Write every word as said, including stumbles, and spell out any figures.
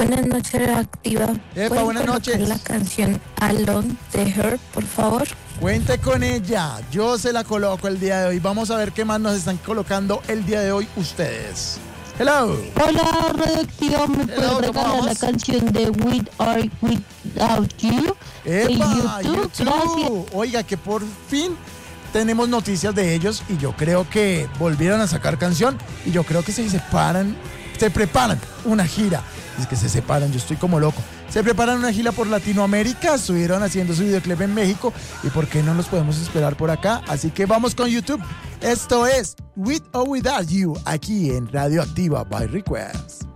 Buenas noches, Reactiva. Epa, buenas noches. La canción Alone de Her, por favor. Cuente con ella, yo se la coloco el día de hoy. Vamos a ver qué más nos están colocando el día de hoy ustedes. Hello. Hola, Reactiva, ¿me Hello, puedes ¿cómo regalar vamos? la canción de With or Without You? Epa, De YouTube, YouTube. gracias. Oiga, que por fin tenemos noticias de ellos y yo creo que volvieron a sacar canción y yo creo que se separan, se preparan una gira. Es que se separan, yo estoy como loco. Se preparan una gira por Latinoamérica, estuvieron haciendo su videoclip en México y por qué no los podemos esperar por acá. Así que vamos con YouTube. Esto es With or Without You aquí en Radioactiva by Request.